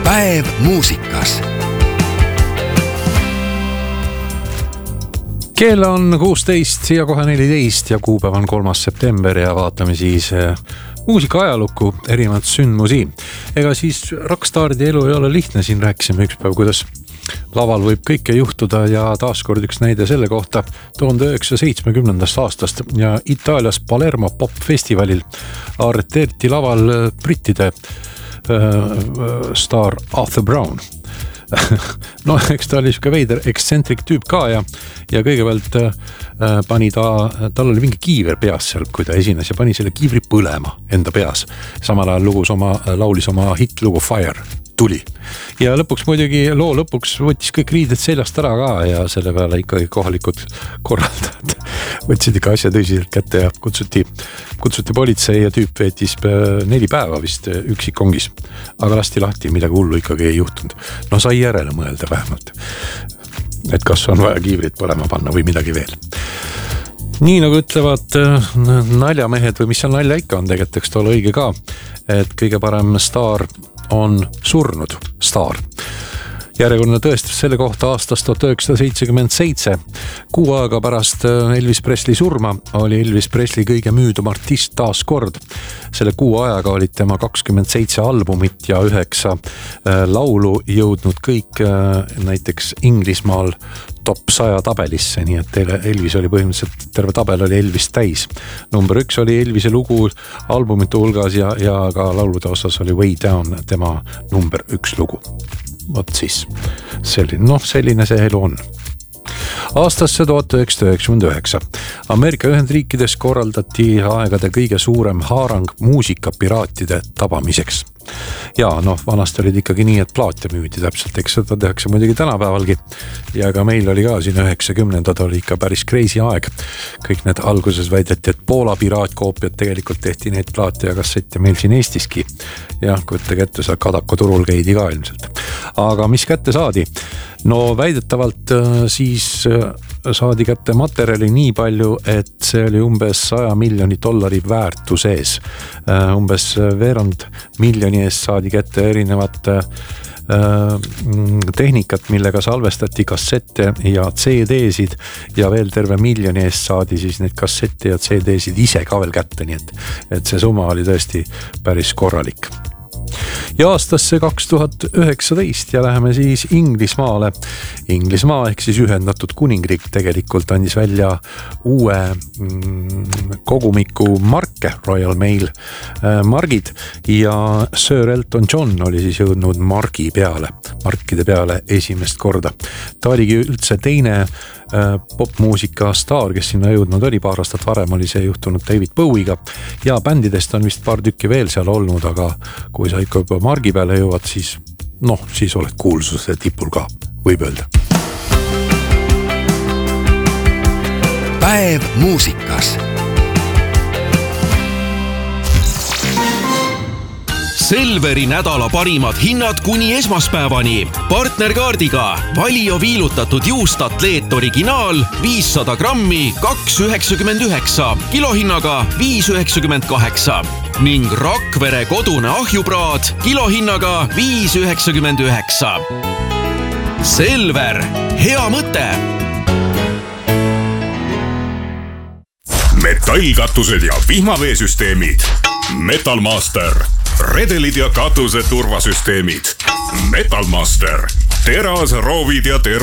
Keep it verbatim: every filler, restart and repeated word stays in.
Päev muusikas. Kell on kuusteist ja kohe neliteist ja kuupäev on kolmas september ja vaatame siis muusika ajalukku erinevat sündmusi. Ega siis rockstaaride elu ei ole lihtne, siin rääkisime üks päev, kuidas laval võib kõike juhtuda ja taaskord üks näide selle kohta tuhande üheksasaja seitsmekümnendast aastast ja Itaalias Palermo popfestivalil arreteeriti laval brittide äh, staar Arthur Brown. No eks ta oli siuke veider ekstsentrik tüüp ka ja, ja kõigepealt äh, pani ta, tal oli mingi kiiver peas seal, kui ta esines ja pani selle kiivri põlema enda peas. Samal ajal lugus oma, laulis oma hitlugu Fire, tuli. Ja lõpuks muidugi loo lõpuks võttis kõik riided seljast ära ka ja selle peale ikkagi kohalikud korraldajad võtsid ikka asja tõsiselt kätte ja kutsuti, kutsuti politsei ja tüüp veetis neli päeva vist üksikongis. Aga lasti lahti, midagi hullu ikkagi ei juhtunud. No sai järele mõelda vähemalt, et kas on vaja kiivrit põlema panna või midagi veel. Nii nagu ütlevad naljamehed või mis seal nalja ikka on tegelikult, eks ta ole õige ka, et kõige parem staar on surnud staar. Järjekordne tõestus selle kohta aastast tuhat üheksasada seitsekümmend seitse. Kuu aega pärast Elvis Presley surma oli Elvis Presley kõige müüdum artist taas kord. Selle kuu ajaga olid tema kakskümmend seitse albumit ja üheksa laulu jõudnud kõik näiteks Inglismaal top saja tabelisse, nii et Elvis oli põhimõtteliselt, terve tabel oli Elvis täis. Number üks oli Elvise lugu albumite hulgas ja, ja ka laulude osas oli Way Down tema number üks lugu. Vot siis, selline, noh, selline see elu on. Aastasse tuhat üheksasada üheksakümmend üheksa. Ameerika Ühendriikides korraldati aegade kõige suurem haarang muusikapiraatide tabamiseks. Ja noh, vanasti olid ikkagi nii, et plaate müüdi täpselt, eks seda tehakse muidugi tänapäevalgi. Ja ka meil oli ka siin üheksakümnendad oli ikka päris crazy aeg. Kõik need alguses väideti, et Poola piraatkoopiad tegelikult tehti neid plaate ja kassette meil siin Eestiski. Ja kujutage ette, sa Kadako turul käidi ka ilmselt. Aga mis kätte saadi? No väidetavalt siis saadi kätte materjali nii palju, et see oli umbes saja miljoni dollari väärtuses. Umbes veerand miljoni eest saadi kätte erinevat tehnikat, millega salvestati kassette ja C D-sid ja veel terve miljoni eest saadi siis neid kassette ja C D-sid ise ka veel kätte, nii et, et see summa oli tõesti päris korralik. Ja aastasse kaks tuhat üheksateist ja läheme siis Inglismaale. Inglismaa ehk siis ühendatud kuningriik tegelikult andis välja uue mm, kogumiku marke, Royal Mail äh, margid ja Sir Elton John oli siis jõudnud margi peale, markide peale esimest korda. Ta oligi üldse teine äh, popmuusika staar, kes sinna jõudnud oli, paar aastat varem oli see juhtunud David Bowie'ga ja bändidest on vist paar tükki veel seal olnud, aga kui sa ikka juba margi peale jõuad, siis noh, siis oled kuulsuse tipul ka, võib öelda. Päev muusikas. Selveri nädala parimad hinnad kuni esmaspäevani. Partnerkaardiga Valio viilutatud juust Atleet originaal viissada grammi kaks üheksakümmend üheksa, kilohinnaga viis üheksakümmend kaheksa ning Rakvere kodune ahjupraad kilohinnaga viis üheksakümmend üheksa. Selver, hea mõte! Metallkatused ja vihmaveesüsteemid. Metalmaster. Redelid ja katuse turvasüsteemid. Metalmaster. Teras, roovid ja ter-